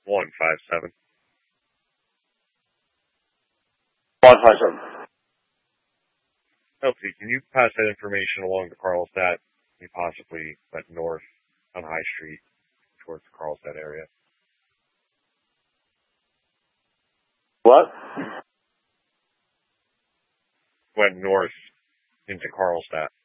157. 157. Elsie, can you pass that information along to Carlstadt? You possibly went north on High Street towards the Carlstadt area. What? Went north into Carlstadt.